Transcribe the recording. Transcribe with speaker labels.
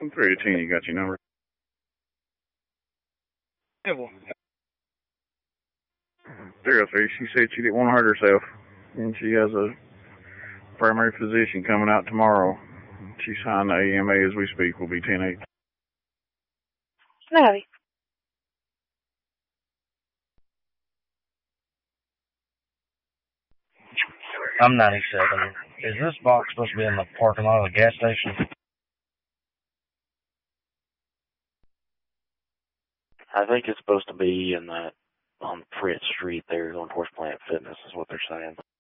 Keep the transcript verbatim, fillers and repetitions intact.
Speaker 1: three eighteen, you got your number.
Speaker 2: Yeah, well.
Speaker 1: three oh three, she said she didn't want to hurt herself, and she has a primary physician coming out tomorrow. She signed the A M A as we speak. Will be ten eight.
Speaker 3: No.
Speaker 2: I'm ninety-seven. Is this box supposed to be in the parking lot of the gas station?
Speaker 4: I think it's supposed to be in that on Fritz Street there on Horse Plant Fitness is what they're saying.